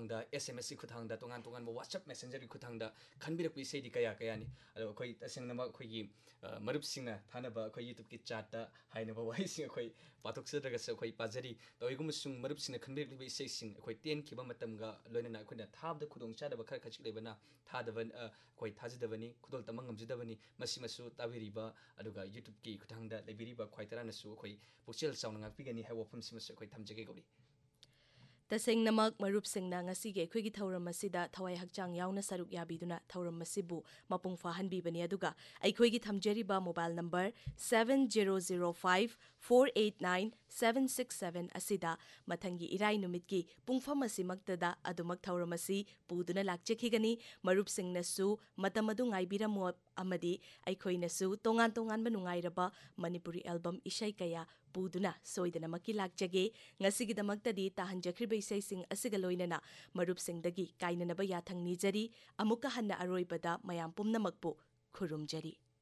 खुथांगदा SMS की खुथांगदा तोंगान तोंगान WhatsApp Messenger की खुथांगदा खनबिरक इसे दी कया कयानी अदो अखोई तसेंगनमा अखोई मरुप सिंगना थानबा अखोई YouTube की चार्ट हाइनबा वाई सिंग अखोई पाथोक सदरगस अखोई पाजरी तोइगुम सुंग मरुप सिंग खनबिरक इसे सिंग अखोई तेन खिबा मतमगा लोइना अखोइना थाबदा खुदोंग चादबा खर खचिक लेबना थादबन अखोई थाजदबनी खुदोल तमंगम जिदबनी मसी मसु ताबिरिबा अदुगा YouTube की खुथांगदा लेबिरिबा ख्वाइतरानसु अखोई पुक्सेल साउना ngakpigani hai wafum simas अखोई थमजगे गौरी तसेंगनमक मरुपसिंगना ngasiगे अखोइगी थौरम असिदा थवाई हक्चांग याउना सरुक याबिदुना थौरम असिबु मपुंग फाहनबिबनी अदुगा अखोइगी थमजरिबा मोबाइल नंबर 7005489767 असिदा मथंगी इराई नुमितकी पुंगफम असिमक्तदा अदुमक थौरम असि पुदुना लाक्चखिगनी मरुपसिंगनसु मतमदु ngaibiramo amadi अखोइनसु तोंगान तोंगान नुंगाइरबा मणिपुरी एल्बम इशै कया पुदुना सोइदना मकी लाक्चगे ngasigidamaktadi tahanjakhriba isaising asiga loinana marupsingdagi kainanaba yathang nijari amuka hanna aroibada mayam pumnamakpu khurumjari